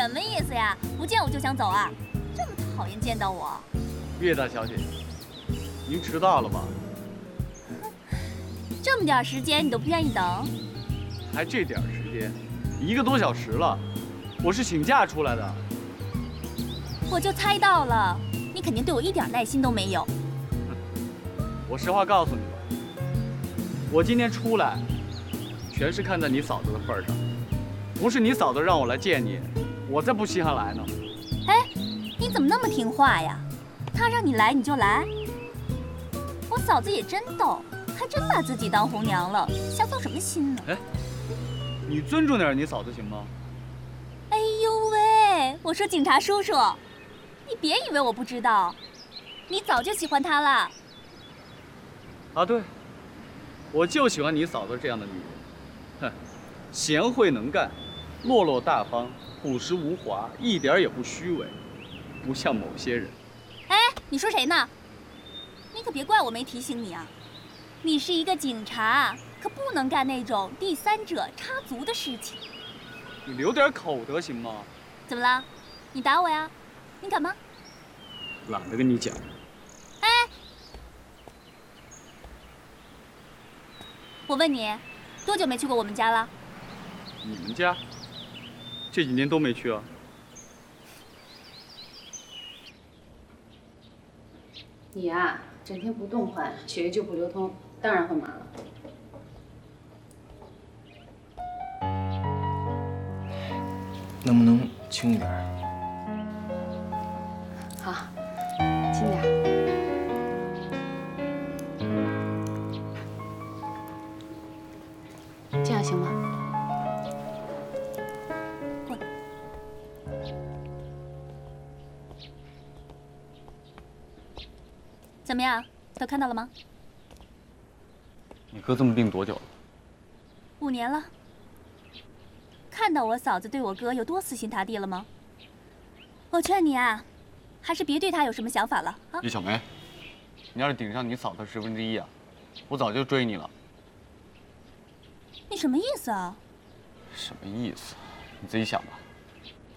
什么意思呀？不见我就想走啊？这么讨厌见到我？ 岳大小姐，您迟到了吧？ 这么点时间你都不愿意等？ 还这点时间，1个多小时了，我是请假出来的。 我就猜到了，你肯定对我一点耐心都没有。 我实话告诉你吧，我今天出来，全是看在你嫂子的份上。不是你嫂子让我来见你，我才不稀罕来呢。 哎，你怎么那么听话呀？她让你来你就来？我嫂子也真逗，还真把自己当红娘了，瞎操什么心呢？ 哎，你尊重点你嫂子行吗？ 哎呦喂，我说警察叔叔，你别以为我不知道，你早就喜欢她了。 啊，对，我就喜欢你嫂子这样的女人，哼，贤惠能干，落落大方，朴实无华，一点也不虚伪，不像某些人。 哎，你说谁呢？你可别怪我没提醒你啊！你是一个警察，可不能干那种第三者插足的事情。 你留点口德行吗？ 怎么了？你打我呀？你敢吗？ 懒得跟你讲。 哎，我问你，多久没去过我们家了？ 你们家这几年都没去啊？ 你呀，整天不动换，血液就不流通，当然会麻了。 能不能轻一点？ 好，轻点。这样行吗？ 滚！怎么样？都看到了吗你哥这么病多久了 ？5年了。看到我嫂子对我哥有多死心塌地了吗？我劝你啊，还是别对他有什么想法了啊！ 李小梅，你要是顶上你嫂子1/10啊，我早就追你了。 你什么意思啊？ 什么意思？你自己想吧。